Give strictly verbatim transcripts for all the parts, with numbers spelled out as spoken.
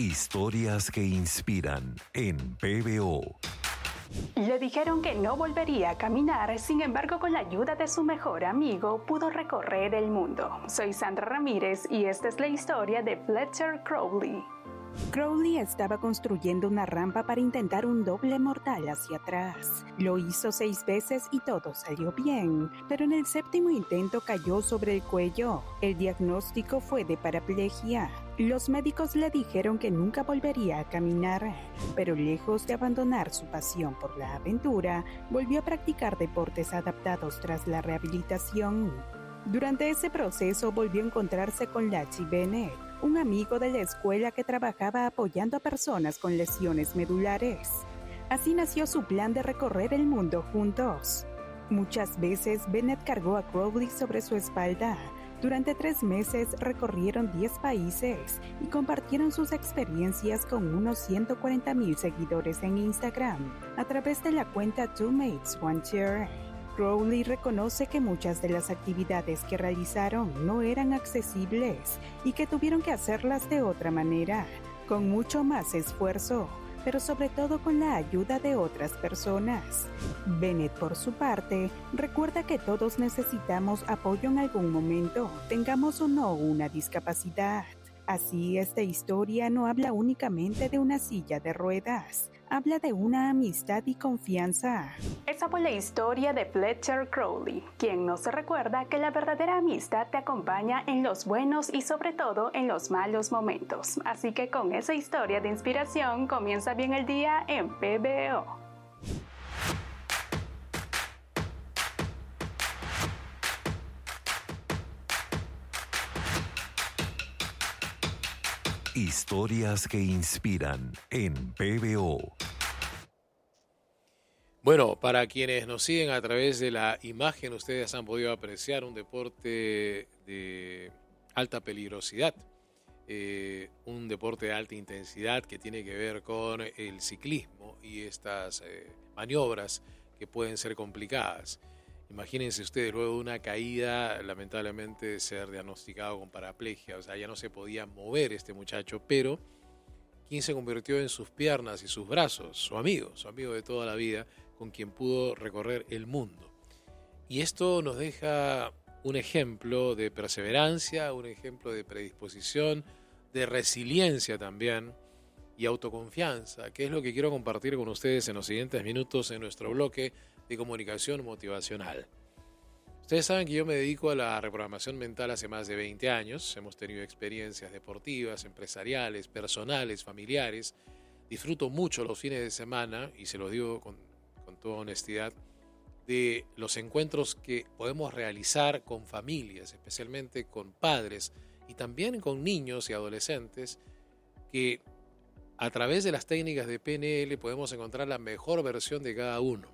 Historias que inspiran en P B O. Le dijeron que no volvería a caminar, sin embargo, con la ayuda de su mejor amigo, pudo recorrer el mundo. Soy Sandra Ramírez y esta es la historia de Fletcher Crowley. Crowley estaba construyendo una rampa para intentar un doble mortal hacia atrás. Lo hizo seis veces y todo salió bien, pero en el séptimo intento cayó sobre el cuello. El diagnóstico fue de paraplegia. Los médicos le dijeron que nunca volvería a caminar, pero lejos de abandonar su pasión por la aventura, volvió a practicar deportes adaptados tras la rehabilitación. Durante ese proceso volvió a encontrarse con Lachie Bennett, un amigo de la escuela que trabajaba apoyando a personas con lesiones medulares. Así nació su plan de recorrer el mundo juntos. Muchas veces Bennett cargó a Crowley sobre su espalda. Durante tres meses recorrieron diez países y compartieron sus experiencias con unos ciento cuarenta mil seguidores en Instagram a través de la cuenta Two Mates One Chair. Crowley reconoce que muchas de las actividades que realizaron no eran accesibles y que tuvieron que hacerlas de otra manera, con mucho más esfuerzo, pero sobre todo con la ayuda de otras personas. Bennett, por su parte, recuerda que todos necesitamos apoyo en algún momento, tengamos o no una discapacidad. Así, esta historia no habla únicamente de una silla de ruedas, habla de una amistad y confianza. Esa fue la historia de Fletcher Crowley, quien nos recuerda que la verdadera amistad te acompaña en los buenos y sobre todo en los malos momentos. Así que con esa historia de inspiración comienza bien el día en P B O. Historias que inspiran en P B O. Bueno, para quienes nos siguen a través de la imagen, ustedes han podido apreciar un deporte de alta peligrosidad, eh, un deporte de alta intensidad que tiene que ver con el ciclismo y estas eh, maniobras que pueden ser complicadas. Imagínense ustedes, luego de una caída, lamentablemente ser diagnosticado con paraplegia, o sea, ya no se podía mover este muchacho, pero ¿quién se convirtió en sus piernas y sus brazos? Su amigo, su amigo de toda la vida, con quien pudo recorrer el mundo. Y esto nos deja un ejemplo de perseverancia, un ejemplo de predisposición, de resiliencia también y autoconfianza, que es lo que quiero compartir con ustedes en los siguientes minutos en nuestro bloque de comunicación motivacional. Ustedes saben que yo me dedico a la reprogramación mental hace más de veinte años. Hemos tenido experiencias deportivas, empresariales, personales, familiares. Disfruto mucho los fines de semana, y se los digo con, con toda honestidad, de los encuentros que podemos realizar con familias, especialmente con padres y también con niños y adolescentes, que a través de las técnicas de P N L podemos encontrar la mejor versión de cada uno.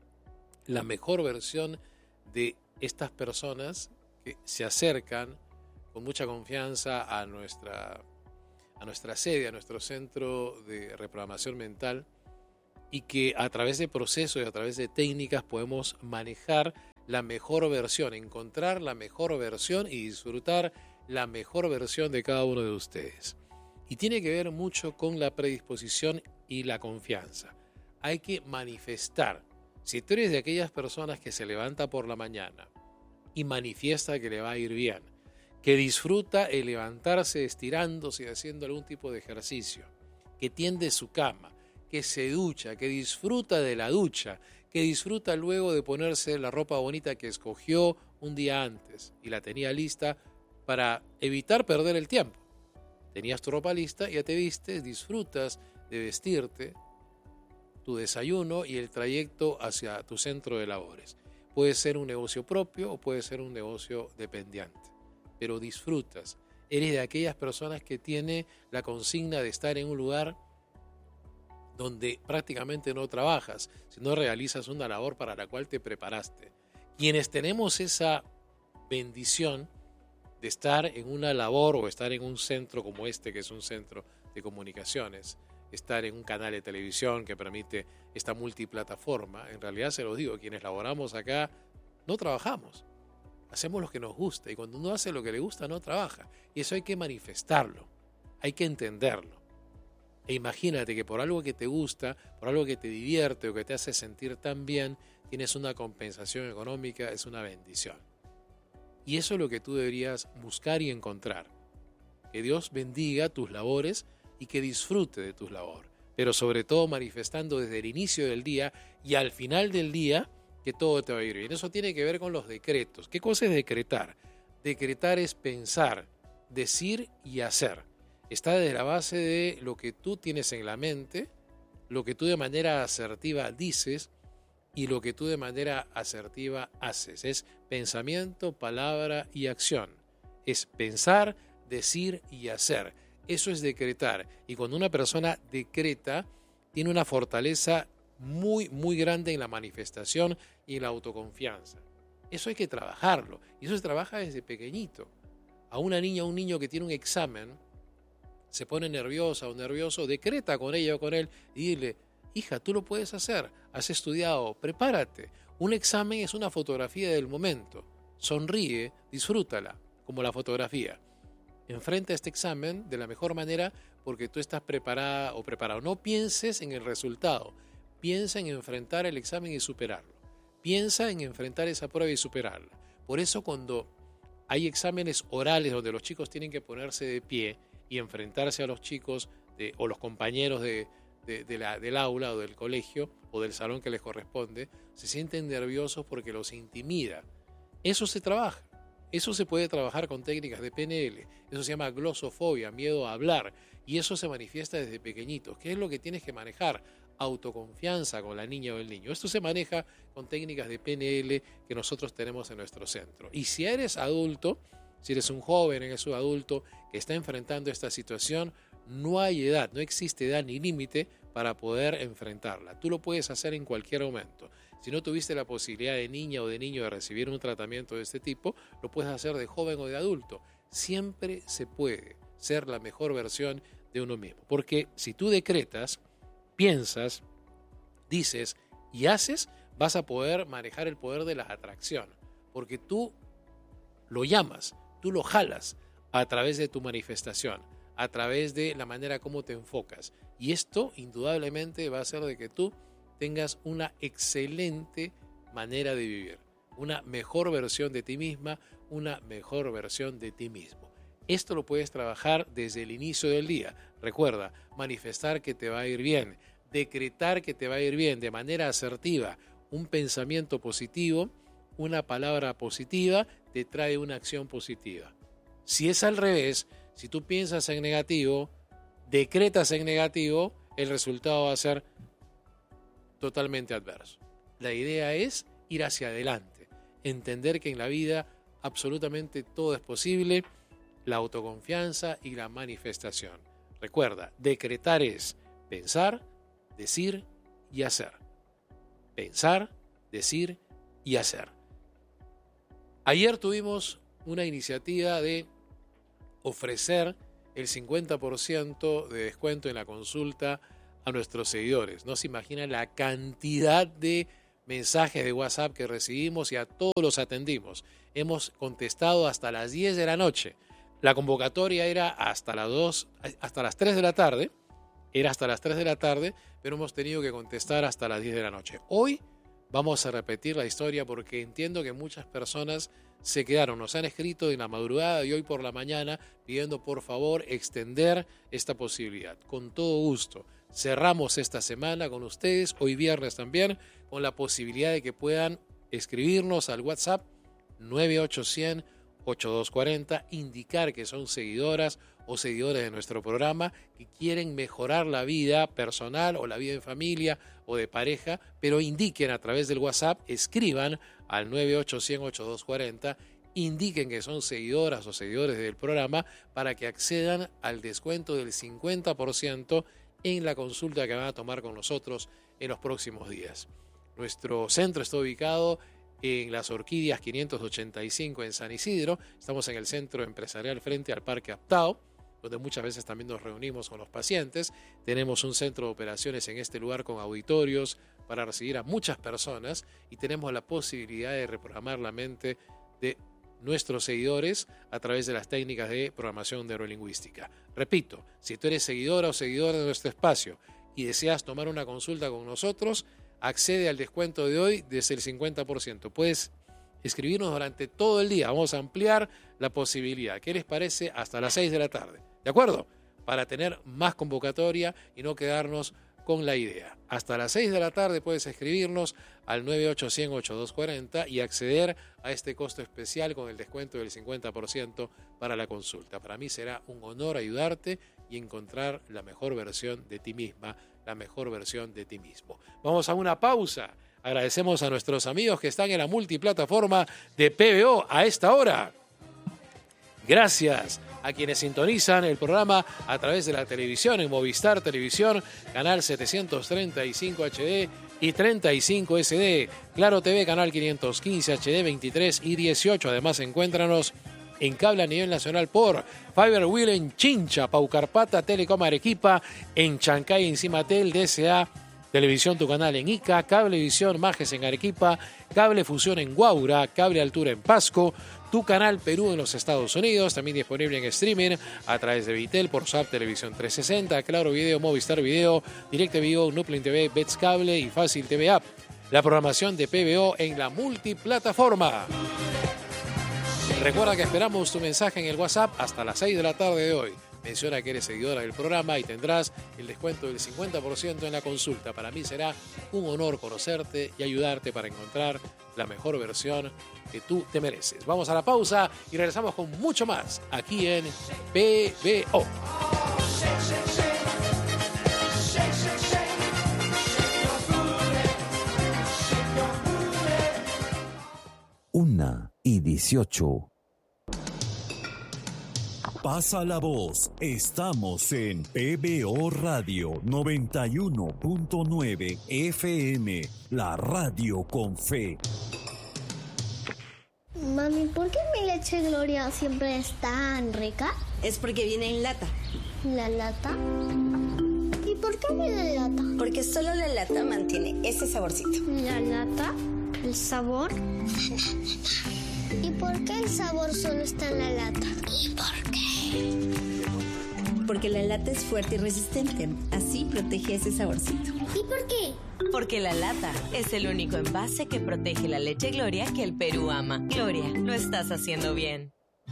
La mejor versión de estas personas que se acercan con mucha confianza a nuestra, a nuestra sede, a nuestro centro de reprogramación mental, y que a través de procesos y a través de técnicas podemos manejar la mejor versión, encontrar la mejor versión y disfrutar la mejor versión de cada uno de ustedes. Y tiene que ver mucho con la predisposición y la confianza. Hay que manifestar. Si tú eres de aquellas personas que se levanta por la mañana y manifiesta que le va a ir bien, que disfruta el levantarse estirándose y haciendo algún tipo de ejercicio, que tiende su cama, que se ducha, que disfruta de la ducha, que disfruta luego de ponerse la ropa bonita que escogió un día antes y la tenía lista para evitar perder el tiempo. Tenías tu ropa lista, ya te vistes, disfrutas de vestirte, tu desayuno y el trayecto hacia tu centro de labores. Puede ser un negocio propio o puede ser un negocio dependiente, pero disfrutas. Eres de aquellas personas que tiene la consigna de estar en un lugar donde prácticamente no trabajas, sino realizas una labor para la cual te preparaste. Quienes tenemos esa bendición de estar en una labor o estar en un centro como este, que es un centro de comunicaciones, estar en un canal de televisión que permite esta multiplataforma, en realidad se los digo, quienes laboramos acá no trabajamos, hacemos lo que nos gusta, y cuando uno hace lo que le gusta no trabaja, y eso hay que manifestarlo, hay que entenderlo. E imagínate que por algo que te gusta, por algo que te divierte o que te hace sentir tan bien, tienes una compensación económica, es una bendición. Y eso es lo que tú deberías buscar y encontrar. Que Dios bendiga tus labores y que disfrute de tus labores. Pero sobre todo manifestando desde el inicio del día y al final del día que todo te va a ir bien. Eso tiene que ver con los decretos. ¿Qué cosa es decretar? Decretar es pensar, decir y hacer. Está desde la base de lo que tú tienes en la mente, lo que tú de manera asertiva dices y lo que tú de manera asertiva haces. Es pensamiento, palabra y acción. Es pensar, decir y hacer. Eso es decretar. Y cuando una persona decreta, tiene una fortaleza muy, muy grande en la manifestación y en la autoconfianza. Eso hay que trabajarlo. Y eso se trabaja desde pequeñito. A una niña o un niño que tiene un examen, se pone nerviosa o nervioso, decreta con ella o con él y dile, hija, tú lo puedes hacer, has estudiado, prepárate. Un examen es una fotografía del momento. Sonríe, disfrútala, como la fotografía. Enfrenta este examen de la mejor manera porque tú estás preparada o preparado. No pienses en el resultado, piensa en enfrentar el examen y superarlo. Piensa en enfrentar esa prueba y superarla. Por eso cuando hay exámenes orales donde los chicos tienen que ponerse de pie y enfrentarse a los chicos de, o los compañeros de, de, de la, del aula o del colegio o del salón que les corresponde, se sienten nerviosos porque los intimida. Eso se trabaja. Eso se puede trabajar con técnicas de P N L. Eso se llama glosofobia, miedo a hablar. Y eso se manifiesta desde pequeñitos. ¿Qué es lo que tienes que manejar? Autoconfianza con la niña o el niño. Esto se maneja con técnicas de P N L que nosotros tenemos en nuestro centro. Y si eres adulto, si eres un joven, eres un adulto que está enfrentando esta situación, no hay edad, no existe edad ni límite para poder enfrentarla. Tú lo puedes hacer en cualquier momento. Si no tuviste la posibilidad de niña o de niño de recibir un tratamiento de este tipo, lo puedes hacer de joven o de adulto. Siempre se puede ser la mejor versión de uno mismo. Porque si tú decretas, piensas, dices y haces, vas a poder manejar el poder de la atracción. Porque tú lo llamas, tú lo jalas a través de tu manifestación, a través de la manera como te enfocas. Y esto indudablemente va a hacer de que tú tengas una excelente manera de vivir, una mejor versión de ti misma, una mejor versión de ti mismo. Esto lo puedes trabajar desde el inicio del día. Recuerda, manifestar que te va a ir bien, decretar que te va a ir bien de manera asertiva, un pensamiento positivo, una palabra positiva te trae una acción positiva. Si es al revés, si tú piensas en negativo, decretas en negativo, el resultado va a ser totalmente adverso. La idea es ir hacia adelante, entender que en la vida absolutamente todo es posible, la autoconfianza y la manifestación. Recuerda, decretar es pensar, decir y hacer. Pensar, decir y hacer. Ayer tuvimos una iniciativa de ofrecer el cincuenta por ciento de descuento en la consulta a nuestros seguidores. No se imaginan la cantidad de mensajes de WhatsApp que recibimos y a todos los atendimos. Hemos contestado hasta las diez de la noche. La convocatoria era hasta las dos, hasta las tres de la tarde, era hasta las tres de la tarde, pero hemos tenido que contestar hasta las diez de la noche. Hoy vamos a repetir la historia porque entiendo que muchas personas se quedaron, nos han escrito en la madrugada y hoy por la mañana pidiendo por favor extender esta posibilidad. Con todo gusto. Cerramos esta semana con ustedes, hoy viernes también, con la posibilidad de que puedan escribirnos al WhatsApp nueve ocho cero cero, ocho dos cuatro cero, indicar que son seguidoras o seguidores de nuestro programa, que quieren mejorar la vida personal o la vida en familia o de pareja, pero indiquen a través del WhatsApp, escriban al nueve ocho cero cero, ocho dos cuatro cero, indiquen que son seguidoras o seguidores del programa para que accedan al descuento del cincuenta por ciento en la consulta que van a tomar con nosotros en los próximos días. Nuestro centro está ubicado en Las Orquídeas quinientos ochenta y cinco en San Isidro. Estamos en el centro empresarial frente al Parque Aptao, donde muchas veces también nos reunimos con los pacientes. Tenemos un centro de operaciones en este lugar con auditorios para recibir a muchas personas y tenemos la posibilidad de reprogramar la mente de nuestros seguidores a través de las técnicas de programación neurolingüística. Repito, si tú eres seguidora o seguidor de nuestro espacio y deseas tomar una consulta con nosotros, accede al descuento de hoy desde el cincuenta por ciento. Puedes escribirnos durante todo el día. Vamos a ampliar la posibilidad. ¿Qué les parece? Hasta las seis de la tarde. ¿De acuerdo? Para tener más convocatoria y no quedarnos con la idea. Hasta las seis de la tarde puedes escribirnos al nueve ocho cero cero ocho dos cuatro cero y acceder a este costo especial con el descuento del cincuenta por ciento para la consulta. Para mí será un honor ayudarte y encontrar la mejor versión de ti misma, la mejor versión de ti mismo. Vamos a una pausa. Agradecemos a nuestros amigos que están en la multiplataforma de P B O a esta hora. Gracias a quienes sintonizan el programa a través de la televisión en Movistar Televisión, canal setecientos treinta y cinco H D y treinta y cinco S D, Claro T V, canal quinientos quince H D, veintitrés y dieciocho. Además, encuéntranos en cable a nivel nacional por Fiberwheel en Chincha, Paucarpata, Telecom Arequipa, en Chancay, Encimatel, D S A, Televisión Tu Canal en Ica, Cablevisión Majes en Arequipa, Cable Fusión en Guaura, Cable Altura en Pasco, Tu Canal Perú en los Estados Unidos, también disponible en streaming a través de Vitel, por S A P Televisión trescientos sesenta, Claro Video, Movistar Video, DirecTV, Nuplin T V, Bets Cable y Fácil T V App. La programación de P B O en la multiplataforma. Recuerda que esperamos tu mensaje en el WhatsApp hasta las seis de la tarde de hoy. Menciona que eres seguidora del programa y tendrás el descuento del cincuenta por ciento en la consulta. Para mí será un honor conocerte y ayudarte para encontrar la mejor versión que tú te mereces. Vamos a la pausa y regresamos con mucho más aquí en P B O. Una y dieciocho. Pasa la voz, estamos en P B O Radio noventa y uno punto nueve F M, la radio con fe. Mami, ¿por qué mi leche Gloria siempre es tan rica? Es porque viene en lata. ¿La lata? ¿Y por qué viene en lata? Porque solo la lata mantiene ese saborcito. ¿La lata? ¿El sabor? ¿Y por qué el sabor solo está en la lata? ¿Y por qué? Porque la lata es fuerte y resistente. Así protege ese saborcito. ¿Y por qué? Porque la lata es el único envase que protege la leche Gloria que el Perú ama. Gloria, lo estás haciendo bien.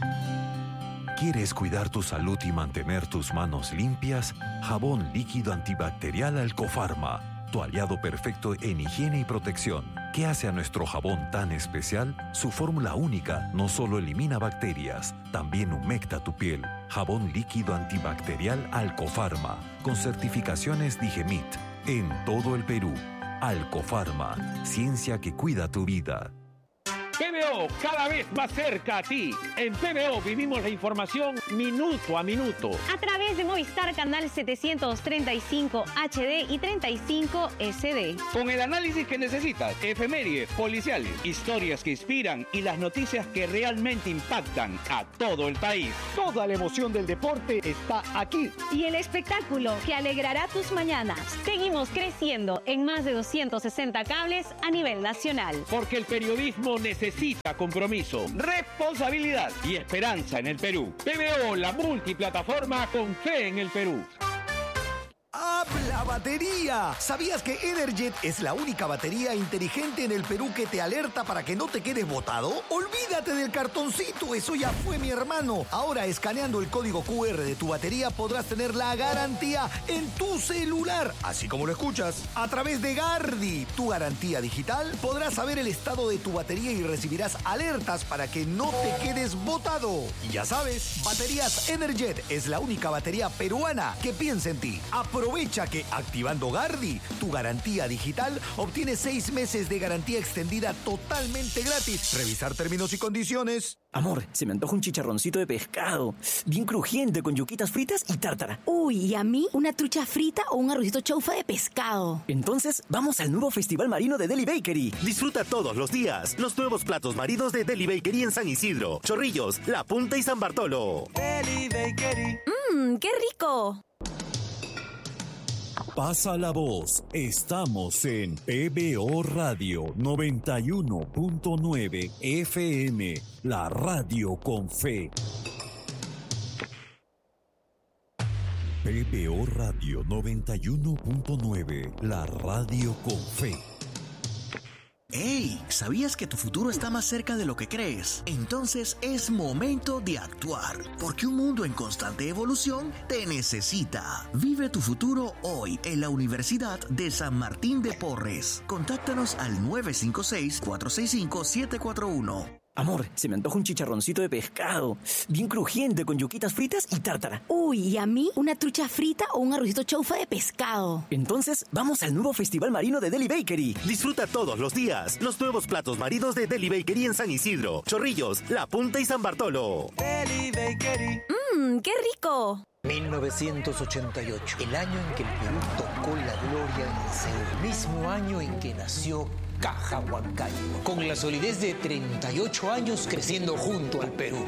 ¿Quieres cuidar tu salud y mantener tus manos limpias? Jabón líquido antibacterial Alcofarma, tu aliado perfecto en higiene y protección. ¿Qué hace a nuestro jabón tan especial? Su fórmula única no solo elimina bacterias, también humecta tu piel. Jabón líquido antibacterial Alcofarma, con certificaciones Digemit, en todo el Perú. Alcofarma, ciencia que cuida tu vida. P B O, cada vez más cerca a ti. En P B O vivimos la información minuto a minuto. A través de Movistar Canal setecientos treinta y cinco H D y treinta y cinco S D. Con el análisis que necesitas, efemérides, policiales, historias que inspiran y las noticias que realmente impactan a todo el país. Toda la emoción del deporte está aquí. Y el espectáculo que alegrará tus mañanas. Seguimos creciendo en más de doscientos sesenta cables a nivel nacional. Porque el periodismo necesita Necesita compromiso, responsabilidad y esperanza en el Perú. P B O, la multiplataforma con fe en el Perú. ¡Habla batería! ¿Sabías que Energet es la única batería inteligente en el Perú que te alerta para que no te quedes botado? Olvídate del cartoncito, eso ya fue, mi hermano. Ahora, escaneando el código Q R de tu batería, podrás tener la garantía en tu celular, así como lo escuchas. A través de Gardi, tu garantía digital, podrás saber el estado de tu batería y recibirás alertas para que no te quedes botado. Y ya sabes, Baterías Energet es la única batería peruana que piensa en ti. Aprovecha que activando Gardi, tu garantía digital, obtienes seis meses de garantía extendida totalmente gratis. Revisar términos y condiciones. Amor, se me antoja un chicharroncito de pescado, bien crujiente, con yuquitas fritas y tártara. Uy, ¿y a mí? ¿Una trucha frita o un arrocito chaufa de pescado? Entonces, vamos al nuevo Festival Marino de Deli Bakery. Disfruta todos los días los nuevos platos marinos de Deli Bakery en San Isidro, Chorrillos, La Punta y San Bartolo. Deli Bakery. Mmm, ¡qué rico! Pasa la voz. Estamos en P B O Radio noventa y uno punto nueve F M, la radio con fe. P B O Radio noventa y uno punto nueve, la radio con fe. ¡Hey! ¿Sabías que tu futuro está más cerca de lo que crees? Entonces es momento de actuar, porque un mundo en constante evolución te necesita. Vive tu futuro hoy en la Universidad de San Martín de Porres. Contáctanos al nueve cinco seis, cuatro seis cinco, siete cuatro uno. Amor, se me antoja un chicharroncito de pescado, bien crujiente, con yuquitas fritas y tártara. Uy, ¿y a mí una trucha frita o un arrocito chaufa de pescado? Entonces, vamos al nuevo Festival Marino de Deli Bakery. Disfruta todos los días los nuevos platos marinos de Deli Bakery en San Isidro, Chorrillos, La Punta y San Bartolo. Deli Bakery. ¡Mmm, qué rico! mil novecientos ochenta y ocho, el año en que el Perú tocó la gloria en Seúl, mismo año en que nació Caja Huancayo, con la solidez de treinta y ocho años creciendo junto al Perú.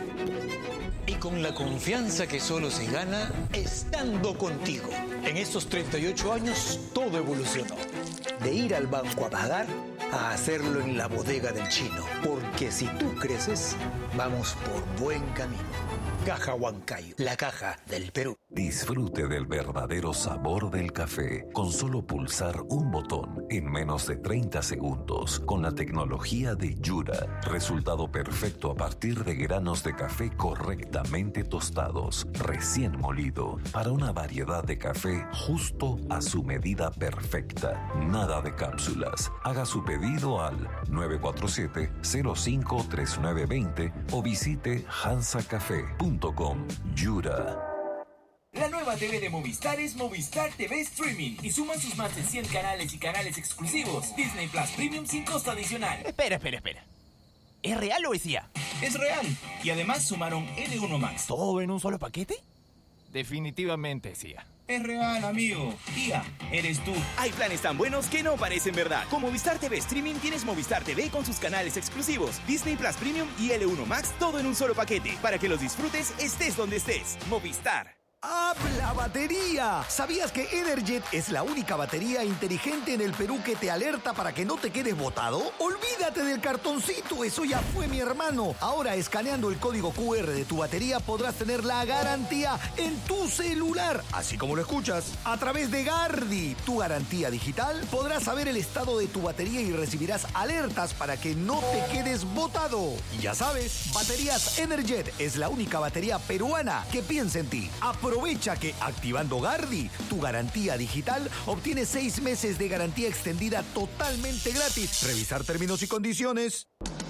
Y con la confianza que solo se gana estando contigo. En estos treinta y ocho años todo evolucionó. De ir al banco a pagar a hacerlo en la bodega del chino. Porque si tú creces, vamos por buen camino. Caja Huancayo, la caja del Perú. Disfrute del verdadero sabor del café con solo pulsar un botón en menos de treinta segundos con la tecnología de Yura. Resultado perfecto a partir de granos de café correctamente tostados, recién molido, para una variedad de café justo a su medida perfecta. Nada de cápsulas. Haga su pedido al nueve cuatro siete, cero cinco tres nueve dos cero o visite hansa café punto com. Yura. La nueva T V de Movistar es Movistar T V Streaming y suman sus más de cien canales y canales exclusivos. Disney Plus Premium sin costo adicional. Espera, espera, espera. ¿Es real o es I A? Es real. Y además sumaron L uno Max. ¿Todo en un solo paquete? Definitivamente es I A. Es real, amigo. I A, eres tú. Hay planes tan buenos que no parecen verdad. Con Movistar T V Streaming tienes Movistar T V con sus canales exclusivos, Disney Plus Premium y L uno Max, todo en un solo paquete, para que los disfrutes estés donde estés. Movistar. ¡Habla batería! ¿Sabías que Energet es la única batería inteligente en el Perú que te alerta para que no te quedes botado? ¡Olvídate del cartoncito! ¡Eso ya fue, mi hermano! Ahora, escaneando el código Q R de tu batería, podrás tener la garantía en tu celular. Así como lo escuchas. A través de Gardi, tu garantía digital, podrás saber el estado de tu batería y recibirás alertas para que no te quedes botado. Y ya sabes, Baterías Energet es la única batería peruana que piensa en ti. Aprovecha que activando Gardi, tu garantía digital, obtienes seis meses de garantía extendida totalmente gratis. Revisar términos y condiciones.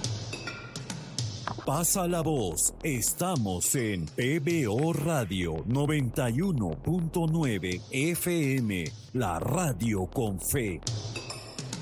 Pasa la voz. Estamos en P B O Radio noventa y uno punto nueve F M, la radio con fe.